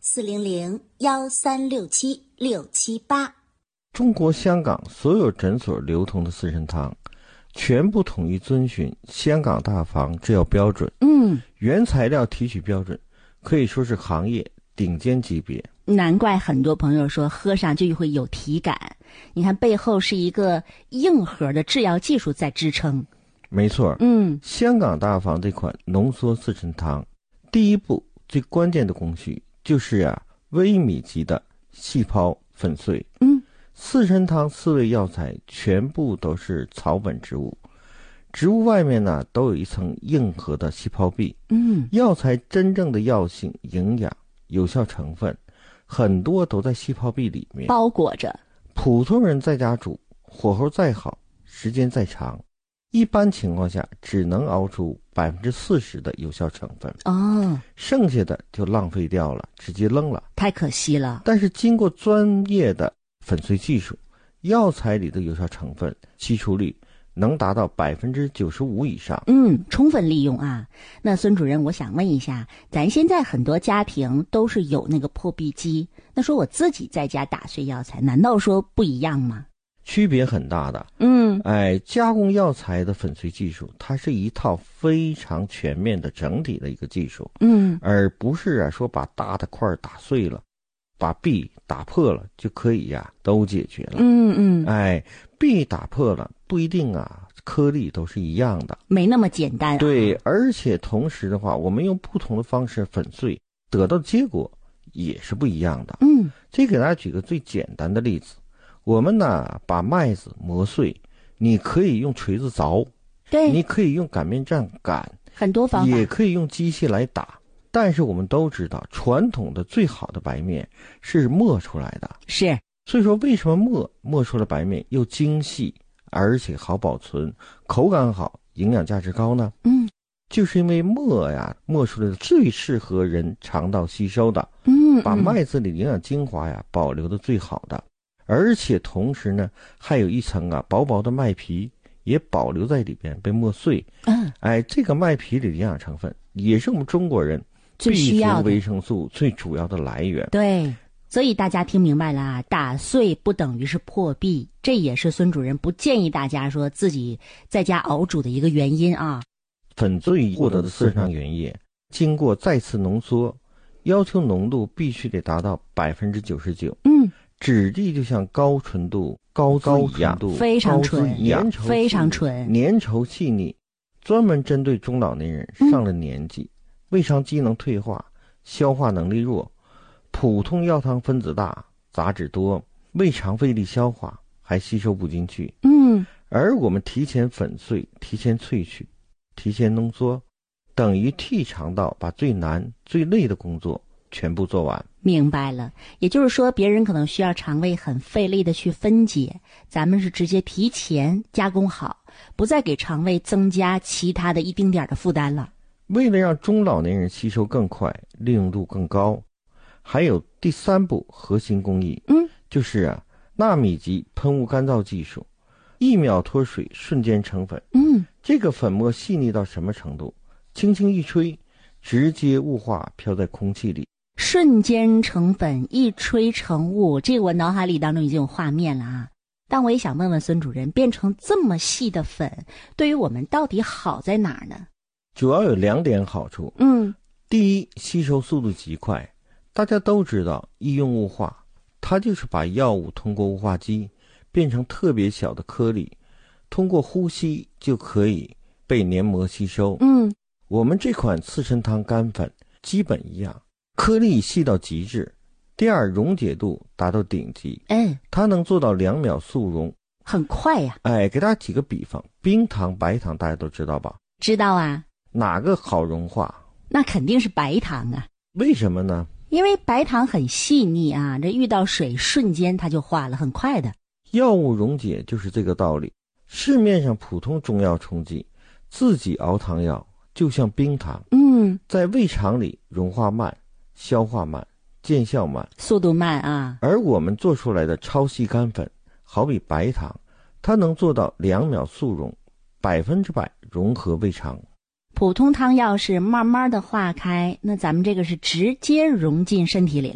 400-1367-678。 中国香港所有诊所流通的四神汤全部统一遵循香港大房制药标准，原材料提取标准可以说是行业顶尖级别。 难怪很多朋友说喝上就会有体感，你看背后是一个硬核的制药技术在支撑。 没错，香港大房这款浓缩四神汤，第一步最关键的工序就是微米级的细胞粉碎。四神汤4味药材全部都是草本植物，植物外面呢都有一层硬核的细胞壁。药材真正的药性、营养、有效成分很多都在细胞壁里面包裹着。 普通人在家煮，火候再好，时间再长，一般情况下只能熬出40%的有效成分，剩下的就浪费掉了，直接扔了， 太可惜了。 但是经过专业的粉碎技术，药材里的有效成分吸出率能达到95%以上。 充分利用啊。那孙主任，我想问一下，咱现在很多家庭都是有那个破壁机，那说我自己在家打碎药材，难道说不一样吗？ 区别很大的。加工药材的粉碎技术，它是一套非常全面的整体的一个技术，而不是说把大的块打碎了，把壁打破了就可以都解决了。壁打破了不一定颗粒都是一样的， 没那么简单。 对，而且同时的话，我们用不同的方式粉碎，得到的结果也是不一样的。这给大家举个最简单的例子，我们呢把麦子磨碎，你可以用锤子凿， 对， 你可以用擀面杖擀， 很多方法， 也可以用机器来打。但是我们都知道，传统的最好的白面是磨出来的， 是。 所以说为什么磨出的白面又精细，而且好保存，口感好，营养价值高呢？就是因为磨出来的最适合人肠道吸收的，把麦子里营养精华保留的最好的，而且同时呢还有一层薄薄的麦皮也保留在里边被磨碎。这个麦皮里的营养成分也是我们中国人最需要的 B 族维生素最主要的来源。 对，所以大家听明白了打碎不等于是破壁，这也是孙主任不建议大家说自己在家熬煮的一个原因啊。 粉碎获得的四神汤原液经过再次浓缩，要求浓度必须得达到99%。质地就像高纯度膏子一样， 非常纯，非常纯， 粘稠细腻，专门针对中老年人上了年纪，胃肠机能退化，消化能力弱，普通药汤分子大，杂质多，胃肠费力消化，还吸收不进去。而我们提前粉碎，提前萃取，提前浓缩，等于替肠道把最难最累的工作全部做完。 明白了，也就是说别人可能需要肠胃很费力的去分解，咱们是直接提前加工好，不再给肠胃增加其他的一丁点的负担了。 为了让中老年人吸收更快，利用度更高，还有第3步核心工艺，就是纳米级喷雾干燥技术，1秒脱水，瞬间成粉。这个粉末细腻到什么程度？轻轻一吹，直接雾化飘在空气里， 瞬间成粉，一吹成雾，这个我脑海里当中已经有画面了啊。但我也想问问孙主任，变成这么细的粉，对于我们到底好在哪儿呢？ 主要有2点好处。第一，吸收速度极快。大家都知道医用雾化，它就是把药物通过雾化机变成特别小的颗粒，通过呼吸就可以被黏膜吸收。我们这款四神汤干粉基本一样，颗粒细到极致。第二，溶解度达到顶级，它能做到2秒速溶， 很快呀。 给大家举个比方，冰糖、白糖大家都知道吧？ 知道啊。 哪个好融化？ 那肯定是白糖啊。 为什么呢？ 因为白糖很细腻啊，这遇到水瞬间它就化了，很快的。 药物溶解就是这个道理。市面上普通中药冲剂，自己熬汤药就像冰糖，在胃肠里融化慢，消化慢，见效慢， 速度慢啊。 而我们做出来的超细干粉，好比白糖，它能做到2秒速溶，100%融合胃肠。 普通汤药是慢慢的化开，那咱们这个是直接融进身体里了。